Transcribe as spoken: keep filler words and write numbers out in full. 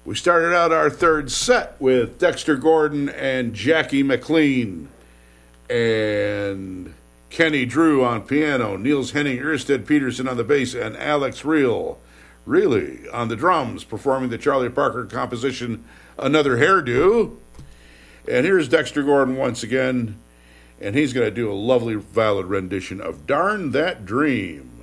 We started out our third set with Dexter Gordon and Jackie McLean, and Kenny Drew on piano, Niels Henning Ørsted Peterson on the bass, and Alex Reel, really, on the drums, performing the Charlie Parker composition, Another Hairdo. And here's Dexter Gordon once again, and he's going to do a lovely ballad rendition of Darn That Dream.